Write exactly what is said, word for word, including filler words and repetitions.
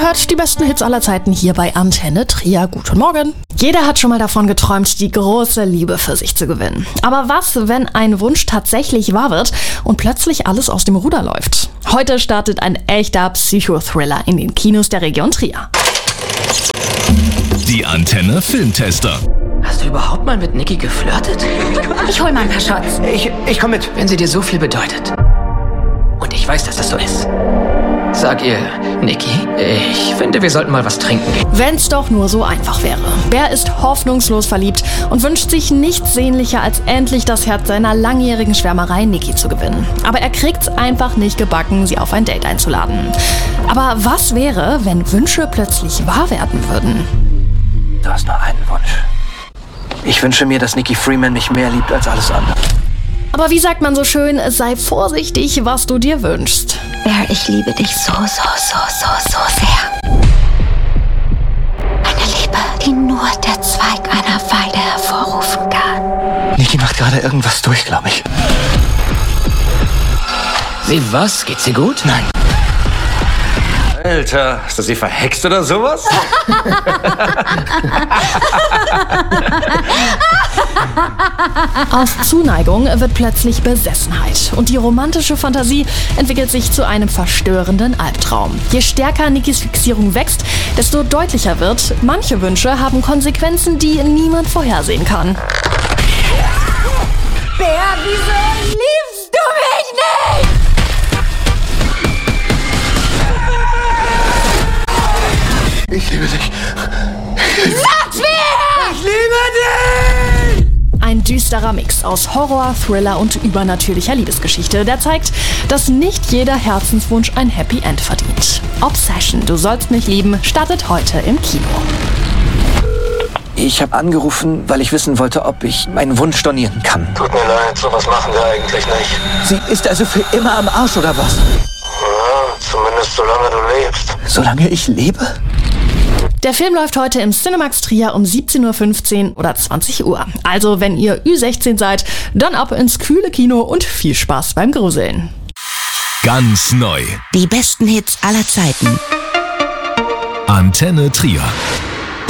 hört die besten Hits aller Zeiten hier bei Antenne Trier. Guten Morgen. Jeder hat schon mal davon geträumt, die große Liebe für sich zu gewinnen. Aber was, wenn ein Wunsch tatsächlich wahr wird und plötzlich alles aus dem Ruder läuft? Heute startet ein echter Psychothriller in den Kinos der Region Trier. Die Antenne Filmtester. Hast du überhaupt mal mit Niki geflirtet? Ich hol mal ein paar Shots. Ich, ich komm mit. Wenn sie dir so viel bedeutet. Und ich weiß, dass das so ist. Sag ihr, Niki, ich finde, wir sollten mal was trinken gehen. Wenn's doch nur so einfach wäre. Bär ist hoffnungslos verliebt und wünscht sich nichts sehnlicher, als endlich das Herz seiner langjährigen Schwärmerei Niki zu gewinnen. Aber er kriegt's einfach nicht gebacken, sie auf ein Date einzuladen. Aber was wäre, wenn Wünsche plötzlich wahr werden würden? Du hast nur einen Wunsch. Ich wünsche mir, dass Niki Freeman mich mehr liebt als alles andere. Aber wie sagt man so schön, sei vorsichtig, was du dir wünschst. Bär, ich liebe dich so, so, so, so, so sehr. Eine Liebe, die nur der Zweig einer Weide hervorrufen kann. Niki macht gerade irgendwas durch, glaube ich. Sie was? Geht's ihr gut? Nein. Alter, hast du sie verhext oder sowas? Aus Zuneigung wird plötzlich Besessenheit und die romantische Fantasie entwickelt sich zu einem verstörenden Albtraum. Je stärker Nikis Fixierung wächst, desto deutlicher wird, manche Wünsche haben Konsequenzen, die niemand vorhersehen kann. Bär, wieso liebst du mich nicht? Ich liebe dich. Sag's mir! Ich liebe dich! Ein düsterer Mix aus Horror, Thriller und übernatürlicher Liebesgeschichte, der zeigt, dass nicht jeder Herzenswunsch ein Happy End verdient. Obsession, du sollst mich lieben, startet heute im Kino. Ich habe angerufen, weil ich wissen wollte, ob ich meinen Wunsch stornieren kann. Tut mir leid, sowas machen wir eigentlich nicht. Sie ist also für immer am Arsch, oder was? Ja, zumindest solange du lebst. Solange ich lebe? Der Film läuft heute im Cinemax Trier um siebzehn Uhr fünfzehn oder zwanzig Uhr. Also wenn ihr Ü sechzehn seid, dann ab ins kühle Kino und viel Spaß beim Gruseln. Ganz neu. Die besten Hits aller Zeiten. Antenne Trier.